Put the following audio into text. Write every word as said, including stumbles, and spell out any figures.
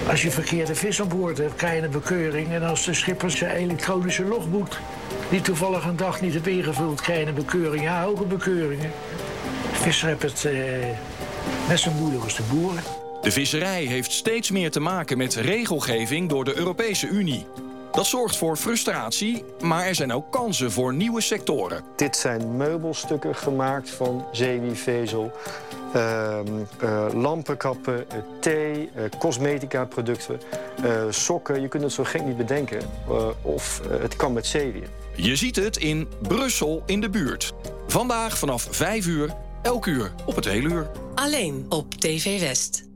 Als je verkeerde vis aan boord hebt, krijg je een bekeuring. En als de schipper zijn elektronische logboek die toevallig een dag niet heeft ingevuld, krijg je een bekeuring. Ja, hoge bekeuringen. De visser heeft het eh, net zo moeilijk als de boeren. De visserij heeft steeds meer te maken met regelgeving door de Europese Unie. Dat zorgt voor frustratie, maar er zijn ook kansen voor nieuwe sectoren. Dit zijn meubelstukken gemaakt van zeewiervezel, uh, uh, lampenkappen, uh, thee, uh, cosmetica-producten, uh, sokken. Je kunt het zo gek niet bedenken. Uh, of uh, het kan met zeewier. Je ziet het in Brussel in de buurt. Vandaag vanaf vijf uur, elk uur op het hele uur. Alleen op T V West.